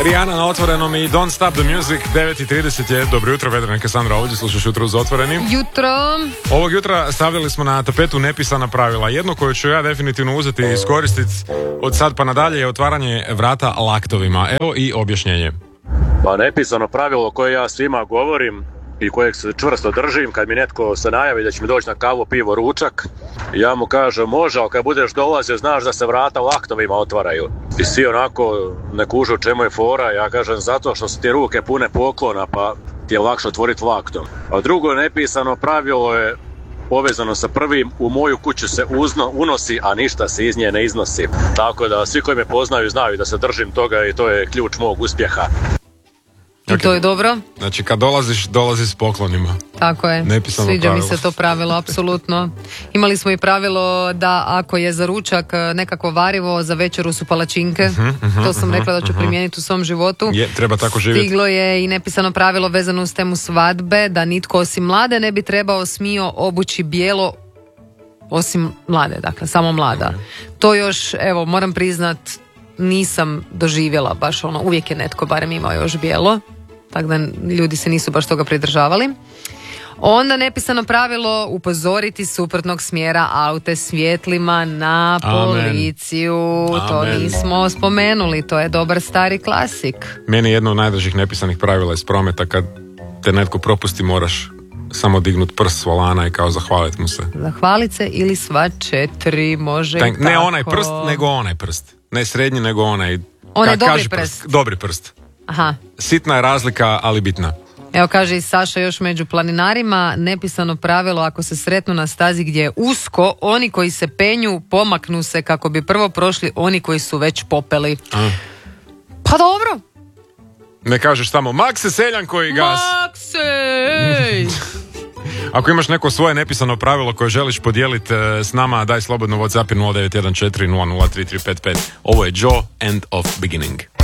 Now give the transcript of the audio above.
Rihanna na Otvorenom i Don't Stop the Music. 9:30 je. Dobro jutro, Vedrana Kasandra ovdje, slušaš Jutro uz Otvorenim. Jutro. Ovog jutra stavljali smo na tapetu nepisana pravila. Jedno koje ću ja definitivno uzeti i iskoristiti od sad pa nadalje je otvaranje vrata laktovima. Evo i objašnjenje. Pa nepisano pravilo koje ja svima govorim i kojeg se čvrsto držim, kad mi netko se najavi da će mi doći na kavu, pivo, ručak, ja mu kažem može, ali kad budeš dolazio znaš da se vrata laktovima otvaraju. I svi onako ne kužu u čemu je fora, ja kažem zato što su ti ruke pune poklona pa ti je lakše otvoriti laktom. A drugo nepisano pravilo je povezano sa prvim, u moju kuću se unosi, a ništa se iz nje ne iznosi. Tako da svi koji me poznaju znaju da se držim toga i to je ključ mog uspjeha. I to je dobro. Znači kad dolazi s poklonima. Tako je. Nepisano Sviđa pravilo. mi se to pravilo, apsolutno. Imali smo i pravilo da ako je za ručak nekako varivo, za večeru su palačinke. To sam rekla da ću primijeniti u svom životu. Je, treba tako živjeti. Stiglo je i nepisano pravilo vezano uz temu svadbe, da nitko osim mlade ne bi smio obući bijelo, osim mlade, dakle, samo mlada. To još, evo, moram priznat, nisam doživjela baš ono, uvijek je netko barem imao još bijelo, tako da ljudi se nisu baš toga pridržavali. Onda nepisano pravilo upozoriti suprotnog smjera aute svjetlima na policiju. Amen. To nismo spomenuli, to je dobar stari klasik. Meni je jedno od najdražih nepisanih pravila iz prometa, kad te netko propusti moraš samo dignut prst s volana i kao zahvalit mu se. Zahvalit se ili sva 4, može tako. Ne onaj prst, nego onaj prst. Ne srednji, nego onaj. Onaj dobri prst. Dobri prst. Aha. Sitna je razlika, ali bitna. Evo kaže i Saša još među planinarima, nepisano pravilo ako se sretnu na stazi gdje je usko, oni koji se penju pomaknu se kako bi prvo prošli oni koji su već popeli. Pa dobro. Ne kažeš samo Makse Seljanko i gas. Makse! Ako imaš neko svoje nepisano pravilo koje želiš podijeliti s nama, daj slobodno WhatsApp 0914 003355. Ovo je Joe, End of Beginning.